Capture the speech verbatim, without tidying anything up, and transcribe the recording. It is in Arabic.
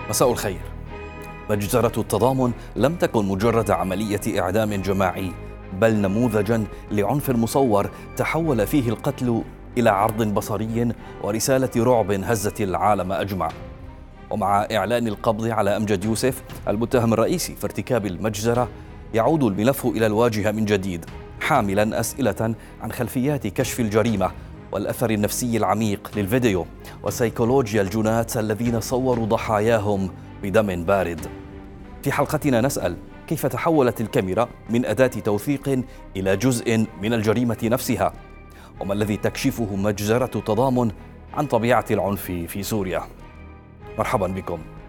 مساء الخير. مجزرة التضامن لم تكن مجرد عملية إعدام جماعي، بل نموذجا لعنف مصور تحول فيه القتل إلى عرض بصري ورسالة رعب هزت العالم أجمع. ومع إعلان القبض على أمجد يوسف المتهم الرئيسي في ارتكاب المجزرة، يعود الملف إلى الواجهة من جديد، حاملا أسئلة عن خلفيات كشف الجريمة والأثر النفسي العميق للفيديو وسيكولوجيا الجناة الذين صوروا ضحاياهم بدم بارد. في حلقتنا نسأل: كيف تحولت الكاميرا من أداة توثيق إلى جزء من الجريمة نفسها؟ وما الذي تكشفه مجزرة تضامن عن طبيعة العنف في سوريا؟ مرحبا بكم.